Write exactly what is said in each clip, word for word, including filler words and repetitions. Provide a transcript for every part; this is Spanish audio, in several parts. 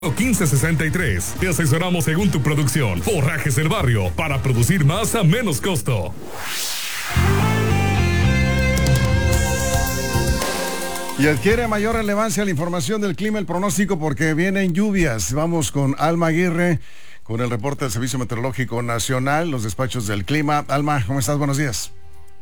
quince sesenta y tres. Te asesoramos según tu producción. Forrajes del Barrio, para producir más a menos costo. Y adquiere mayor relevancia la información del clima, el pronóstico, porque vienen lluvias. Vamos con Alma Aguirre, con el reporte del Servicio Meteorológico Nacional, los despachos del clima. Alma, ¿cómo estás? Buenos días.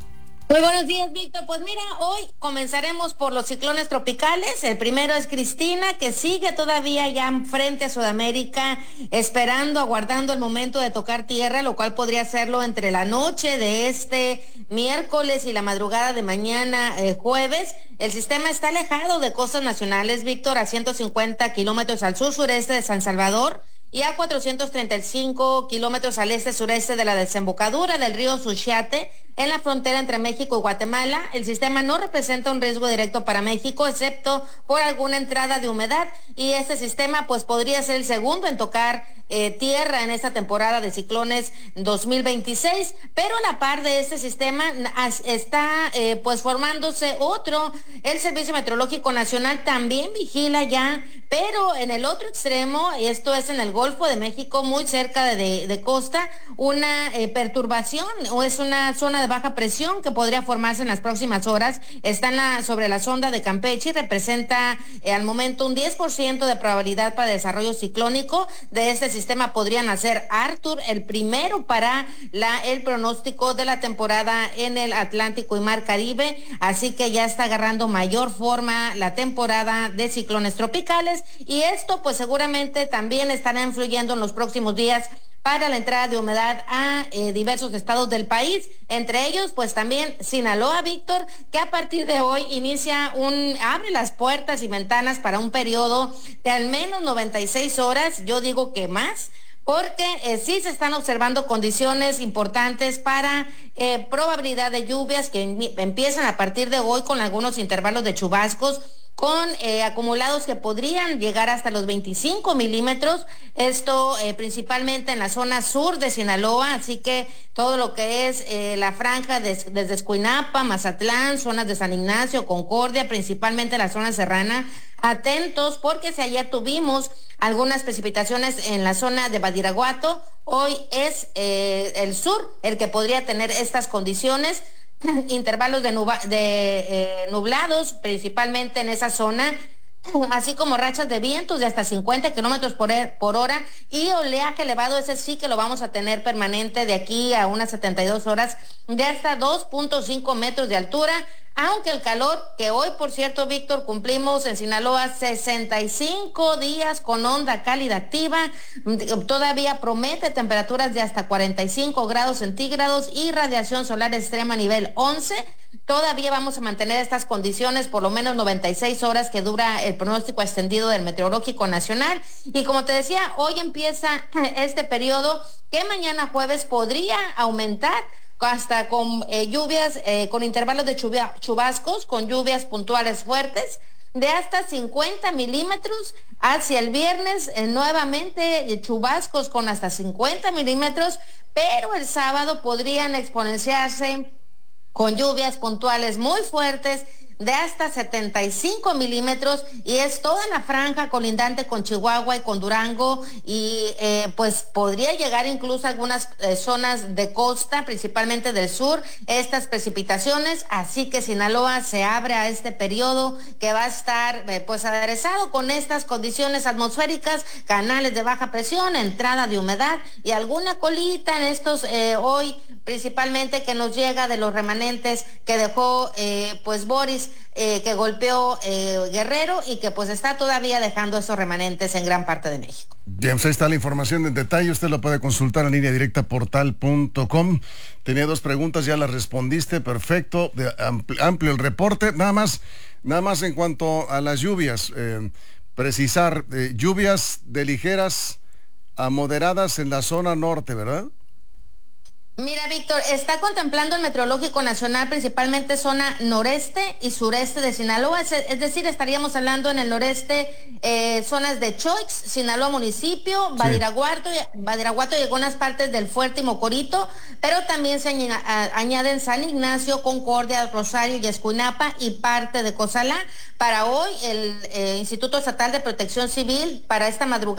Muy buenos días, Víctor. Pues mira, hoy comenzaremos por los ciclones tropicales. El primero es Cristina, que sigue todavía ya frente a Sudamérica, esperando, aguardando el momento de tocar tierra, lo cual podría hacerlo entre la noche de este miércoles y la madrugada de mañana eh, jueves. El sistema está alejado de costas nacionales, Víctor, a ciento cincuenta kilómetros al sur-sureste de San Salvador y a cuatrocientos treinta y cinco kilómetros al este-sureste de la desembocadura del río Suchiate, en la frontera entre México y Guatemala. El sistema no representa un riesgo directo para México, excepto por alguna entrada de humedad, y este sistema pues podría ser el segundo en tocar eh, tierra en esta temporada de ciclones dos mil veintiséis, pero a la par de este sistema está eh, pues formándose otro. El Servicio Meteorológico Nacional también vigila ya, pero en el otro extremo, esto es en el Golfo de México, muy cerca de, de, de costa, una eh, perturbación, o es una zona de baja presión que podría formarse en las próximas horas. Está en la, sobre la sonda de Campeche y representa eh, al momento un diez por ciento de probabilidad para desarrollo ciclónico. De este sistema podría nacer Arthur, el primero para la, el pronóstico de la temporada en el Atlántico y Mar Caribe, así que ya está agarrando mayor forma la temporada de ciclones tropicales, y esto pues seguramente también estará influyendo en los próximos días para la entrada de humedad a eh, diversos estados del país, entre ellos pues también Sinaloa, Víctor, que a partir de hoy inicia un, abre las puertas y ventanas para un periodo de al menos noventa y seis horas, yo digo que más, porque eh, sí se están observando condiciones importantes para eh, probabilidad de lluvias que en, empiezan a partir de hoy con algunos intervalos de chubascos, con eh, acumulados que podrían llegar hasta los veinticinco milímetros, esto eh, principalmente en la zona sur de Sinaloa, así que todo lo que es eh, la franja de, desde Escuinapa, Mazatlán, zonas de San Ignacio, Concordia, principalmente la zona serrana, atentos porque si ayer tuvimos algunas precipitaciones en la zona de Badiraguato, hoy es eh, el sur el que podría tener estas condiciones. Intervalos de, nuba, de eh, nublados, principalmente en esa zona, así como rachas de vientos de hasta cincuenta kilómetros por, por hora y oleaje elevado. Ese sí que lo vamos a tener permanente de aquí a unas setenta y dos horas, de hasta dos punto cinco metros de altura. Aunque el calor, que hoy, por cierto, Víctor, cumplimos en Sinaloa sesenta y cinco días con onda cálida activa, todavía promete temperaturas de hasta cuarenta y cinco grados centígrados y radiación solar extrema nivel once. Todavía vamos a mantener estas condiciones por lo menos noventa y seis horas que dura el pronóstico extendido del Meteorológico Nacional. Y como te decía, hoy empieza este periodo que mañana jueves podría aumentar hasta con eh, lluvias, eh, con intervalos de chubia, chubascos, con lluvias puntuales fuertes, de hasta cincuenta milímetros. Hacia el viernes, eh, nuevamente eh, chubascos con hasta cincuenta milímetros, pero el sábado podrían exponenciarse con lluvias puntuales muy fuertes de hasta setenta y cinco milímetros, y es toda la franja colindante con Chihuahua y con Durango, y eh, pues podría llegar incluso a algunas eh, zonas de costa, principalmente del sur, estas precipitaciones, así que Sinaloa se abre a este periodo que va a estar eh, pues aderezado con estas condiciones atmosféricas, canales de baja presión, entrada de humedad y alguna colita en estos eh, hoy, principalmente que nos llega de los remanentes que dejó eh, pues Boris, Eh, que golpeó eh, Guerrero, y que pues está todavía dejando esos remanentes en gran parte de México. Bien, pues ahí está la información en detalle, usted lo puede consultar en línea directa portal punto com. Tenía dos preguntas, ya las respondiste, perfecto, de amplio, amplio el reporte. Nada más, nada más en cuanto a las lluvias, eh, precisar, eh, lluvias de ligeras a moderadas en la zona norte, ¿verdad? Mira, Víctor, está contemplando el Meteorológico Nacional principalmente zona noreste y sureste de Sinaloa, es, es decir, estaríamos hablando en el noreste, eh, zonas de Choix, Sinaloa municipio, Badiraguato, sí. Badiraguato y algunas partes del Fuerte y Mocorito, pero también se añade, añaden San Ignacio, Concordia, Rosario y Escuinapa y parte de Cozalá. Para hoy, el eh, Instituto Estatal de Protección Civil, para esta madrugada,